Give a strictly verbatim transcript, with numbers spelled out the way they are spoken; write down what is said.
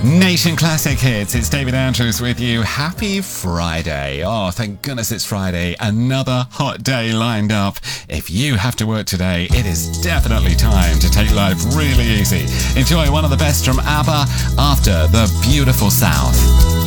Nation Classic Hits. It's David Andrews with you. Happy Friday. Oh, thank goodness it's Friday. Another hot day lined up. If you have to work today, it is definitely time to take life really easy. Enjoy one of the best from ABBA after the beautiful South.